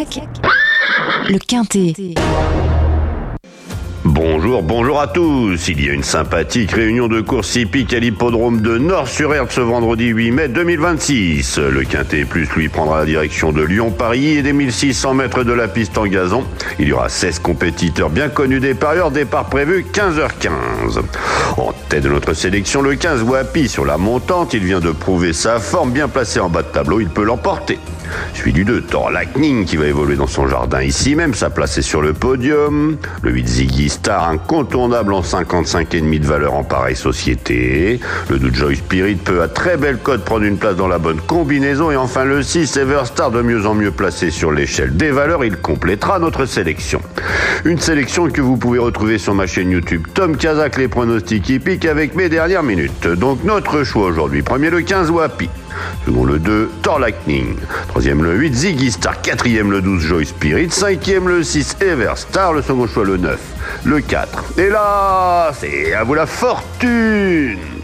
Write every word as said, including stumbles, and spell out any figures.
avec le Quintet. Bonjour, bonjour à tous. Il y a une sympathique réunion de course hippique à l'hippodrome de Nord-sur-Erdre ce vendredi huit mai deux mille vingt-six. Le Quintet Plus, lui, prendra la direction de Lyon-Paris et des mille six cents mètres de la piste en gazon. Il y aura seize compétiteurs bien connus des parieurs, départ prévu quinze heures quinze. En tête de notre sélection, le quinze Wapi sur la montante. Il vient de prouver sa forme, bien placé en bas de tableau, il peut l'emporter. Suivi du deux, Thor Lightning qui va évoluer dans son jardin ici même, sa place est sur le podium. Le huit Ziggy Star, incontournable en cinquante-cinq virgule cinq de valeur en pareille société. Le deux Joy Spirit peut à très belle cote prendre une place dans la bonne combinaison. Et enfin le six Everstar, de mieux en mieux placé sur l'échelle des valeurs, il complétera notre sélection. Une sélection que vous pouvez retrouver sur ma chaîne YouTube Tom Kazak, les pronostics hippiques avec mes dernières minutes. Donc notre choix aujourd'hui, premier le quinze Wapi. Second le deux, Thor Lightning. Troisième le huit, Ziggy Star. Quatrième le douze, Joy Spirit. Cinquième le six, Everstar. Le second choix le neuf, le quatre. Et là, c'est à vous la fortune!